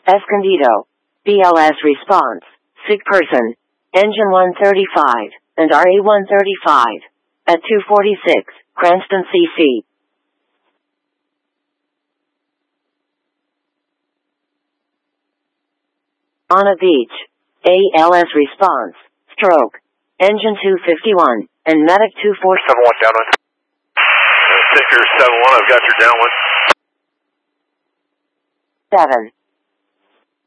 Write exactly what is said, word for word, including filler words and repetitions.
Escondido. B L S response. Sick person. Engine one thirty-five, and R A one thirty-five. At two forty-six, Cranston C C. On a beach. A L S response. Stroke. Engine two fifty-one, and medic two forty-seven. seven one downwind. Ticker seven one, I've got your downwind. seven.